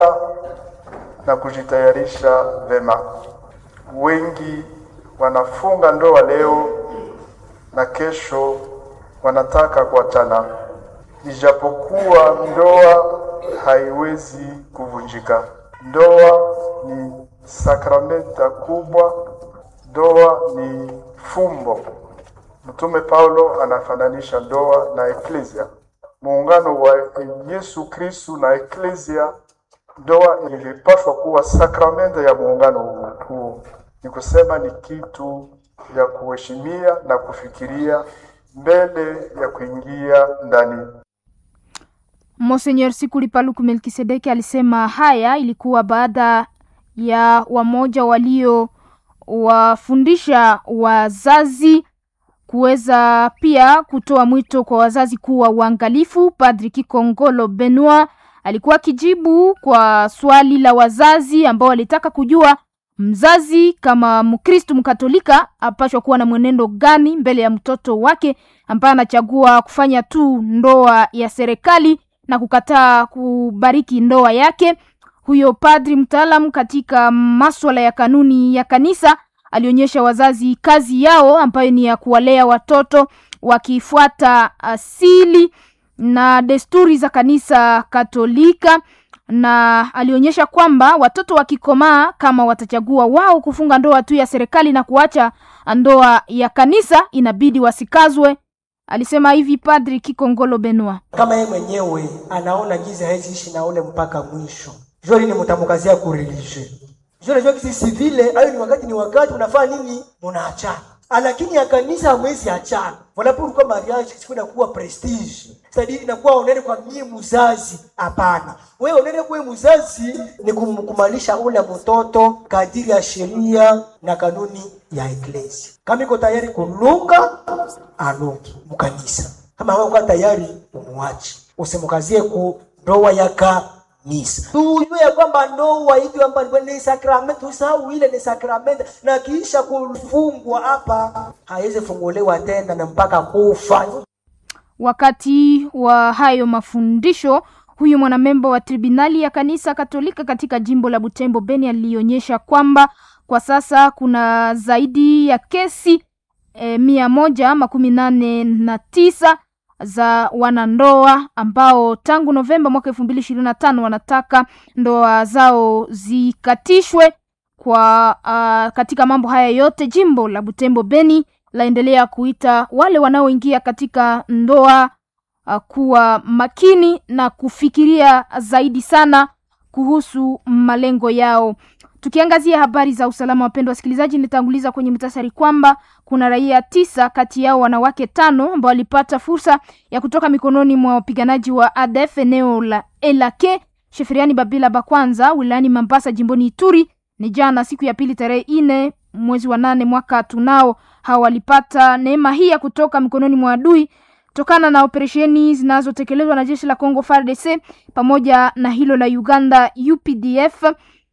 na kujitayarisha vema. Wengi wanafunga ndoa leo na kesho wanataka kuachana. Ijapokuwa ndoa haiwezi kuvunjika. Ndoa ni sakramenta kubwa, ndoa ni fumbo. Mtume Paulo anafananisha ndoa na eklesia. Muungano wa Yesu Kristo na eklesia, ndoa ilipaswa kuwa sakramenta ya muungano huu. Ni kusema ni kitu ya kuheshimia na kufikiria mbele ya kuingia ndani. Monseigneur Sikuli Paluku Melkisedeki alisema haya ilikuwa baada ya wamoja walio wafundisha wazazi kuweza pia kutoa mwito kwa wazazi kuwa uangalifu. Padri Kikongolo Benoit alikuwa kijibu kwa swali la wazazi ambao walitaka kujua mzazi kama Mkristo Mkatolika apashwa kuwa na mwenendo gani mbele ya mtoto wake ambaye anachagua kufanya tu ndoa ya serikali na kukataa kubariki ndoa yake. Huyo padri mtaalamu katika masuala ya kanuni ya kanisa alionyesha wazazi kazi yao ambayo ni ya kuwalea watoto wakifuata asili na desturi za kanisa Katolika, na alionyesha kwamba watoto wakikomaa kama watachagua wao kufunga ndoa tu ya serikali na kuacha ndoa ya kanisa inabidi wasikazwe. Alisema hivi Padri Kikongolo Benoit. Kama yeye mwenyewe anaona giza haizi ishi na ule mpaka mwisho. Jori ni mtamukazia kurilishe. Jori kisi vile hayo ni wakati unafanya nini? Unaachana. Lakini ya kanisa hamwezi achana. Wala kwa mariage siku inakuwa prestige. Sasa inakuwa unaenda kwa mimi mzazi, hapana. Wewe unaenda kwa mzazi ni kumkumalisha ule mtoto kadiri ya sheria na kanuni ya eklesia. Kama iko tayari kulunga, alungi mkanisa. Kama hauko tayari umwache. Usimukazie ku ndoa ya kanisa. Tujue ya kwamba ndoa hivi kwamba ni sakramenti, usahau ile ni sakramenti, na kisha kufungwa hapa haiwezi funguliwa tena na mpaka kufa. Wakati wa hayo mafundisho, huyu mwanamemba wa tribunali ya kanisa Katolika katika jimbo la Butembo Beni alionyesha kwamba kwa sasa kuna zaidi ya kesi 189 za wanandoa ambao tangu Novemba mwaka 2025 wanataka ndoa zao zikatishwe. Kwa katika mambo haya yote, jimbo la Butembo Beni laendelea kuita wale wanaoingia katika ndoa kuwa makini na kufikiria zaidi sana kuhusu malengo yao. Tukiangazia habari za usalama, wapendwa wasikilizaji, nilitanguliza kwenye mtasari kwamba kuna raia 9 kati yao wanawake 5 ambao walipata fursa ya kutoka mikononi mwa wapiganaji wa ADF eneo la Elake, Sheferiani Babila Bakwanza, wilayani Mambasa, jimboni Ituri. Ni jana siku ya pili tarehe 4 mwezi wa 8 mwaka tunao. Hawa walipata neema hii ya kutoka mikononi mwa adui tokana na operesheni zinazotekelezwa na jeshi la Kongo FARDC pamoja na hilo la Uganda UPDF.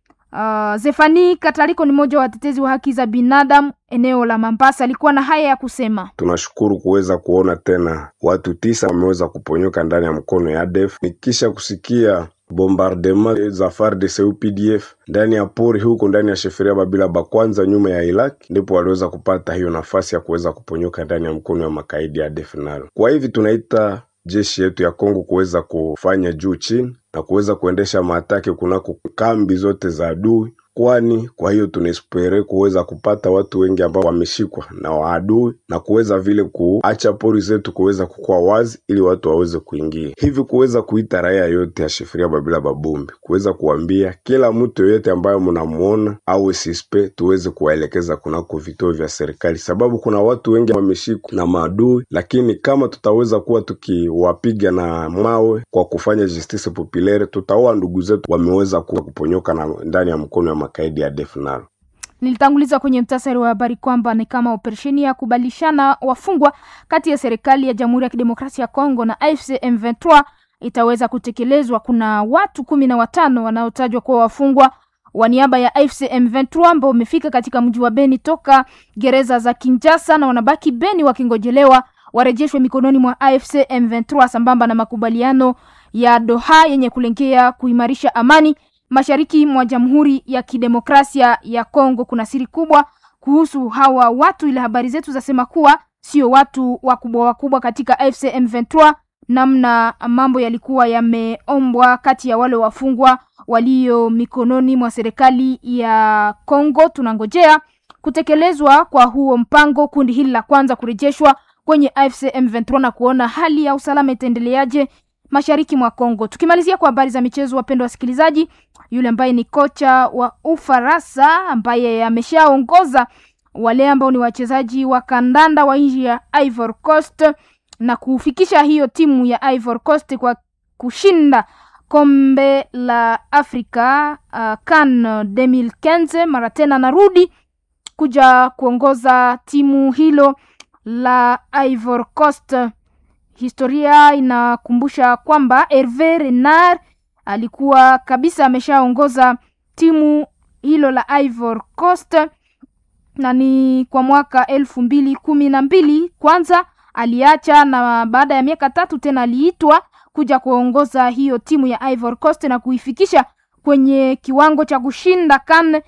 Zefani Kataliko ni mmoja wa watetezi wa haki za binadamu eneo la Mambasa, alikuwa na haya ya kusema. Tunashukuru kuweza kuona tena watu 9 wameweza kuponyoka ndani ya mkono ya ADF nikisha kusikia bombardement za FARDC UPDF ndani ya pori huko ndani ya Sheferia Babila Bakwanza nyuma ya Iraq, ndipo waliweza kupata hiyo nafasi ya kuweza kuponyoka ndani ya mkono ya makaidi ya ADF nalo. Kwa hivi tunaita jeshi yetu ya Kongo kuweza kufanya juu chini na kuweza kuendesha maatake kunako kambi zote za adui, kwani kwa hiyo tunaespere kuweza kupata watu wengi ambao wameshikwa na waadui na kuweza vile kuacha pori zetu kuweza kukua wazi ili watu waweze kuingia. Hivi kuweza kuita raia yote ya Sheferia Babila Babombe, kuweza kuambia kila mtu yote ambaye mnamuona au sispe tuweze kuwaelekeza kunako vituo vya serikali, sababu kuna watu wengi wameshikwa na maadui, lakini kama tutaweza kuwa tukiwapiga na mawe kwa kufanya justice populaire, tutaoa ndugu zetu wameweza kuponyoka na ndani ya mkono ya makaidi ya Defnal. Nilitanguliza kwenye mtasari wa habari kwamba ni kama operesheni ya kubadilishana wafungwa kati ya serikali ya Jamhuri ya Kidemokrasia ya Kongo na AFC M23 itaweza kutekelezwa. Kuna watu 15 wanaotajwa kuwa wafungwa wa niaba ya AFC M23 ambao wamefika katika mji wa Beni toka gereza za Kinshasa na wanabaki Beni wakingojelewa warejeshwe mikononi mwa AFC M23 sambamba na makubaliano ya Doha yenye kulengea kuimarisha amani mashariki mwa Jamhuri ya Kidemokrasia ya Kongo. Kuna siri kubwa kuhusu hawa watu, ile habari zetu zasema kuwa sio watu wakubwa katika AFC M23, namna mambo yalikuwa yameombwa kati ya wale wafungwa walio mikononi mwa serikali ya Kongo. Tunangojea kutekelezwa kwa huo mpango, kundi hili la kwanza kurejeshwa kwenye AFC M23 na kuona hali ya usalama itaendeleaje mashariki mwa Kongo. Tukimalizia kwa habari za michezo, wapendwa wasikilizaji, yule ambaye ni kocha wa Ufaransa ambaye ameshaongoza wale ambao ni wachezaji wa kandanda wa nchi ya Ivory Coast na kufikisha hiyo timu ya Ivory Coast kwa kushinda kombe la Afrika CAN 2015. Mara tena narudi kuja kuongoza timu hilo la Ivory Coast. Historia inakumbusha kwamba Hervé Renard alikuwa kabisa ameshaongoza timu hilo la Ivory Coast, na ni kwa mwaka 2012 kwanza aliacha, na baada ya miaka 3 tena aliitwa kuja kuongoza hiyo timu ya Ivory Coast na kuifikisha kwenye kiwango cha kushinda CAN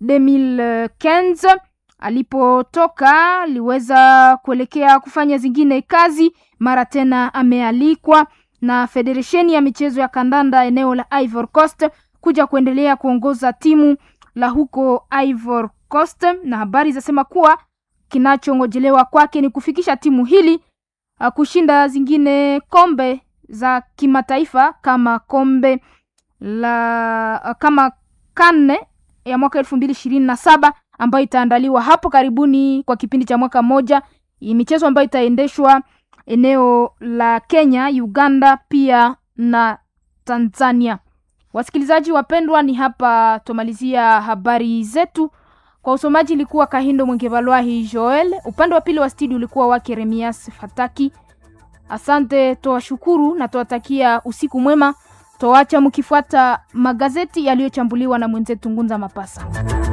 2015. Alipotoka aliweza kuelekea kufanya zingine kazi, mara tena amealikwa na Federation ya michezo ya kandanda eneo la Ivory Coast kuja kuendelea kuongoza timu la huko Ivory Coast, na habari zasema kuwa kinachongojelewa kwake ni kufikisha timu hili kushinda zingine kombe za kimataifa kama kombe la kama CAN ya mwaka 2027 ambayo itaandaliwa hapo karibuni kwa kipindi cha mwaka moja. Michezo ambayo itaendeshwa eneo la Kenya, Uganda pia na Tanzania. Wasikilizaji wapendwa, ni hapa tumalizia habari zetu. Kwa usomaji ilikuwa Kahindo Mwengevalwahi Joel, upande wa pili wa studio ulikuwa wake Remias Fataki. Asante, toashukuru na toatakia usiku mwema. Toacha mkifuata magazeti yaliyochambuliwa na mwenzetu Ngunza Mapasa.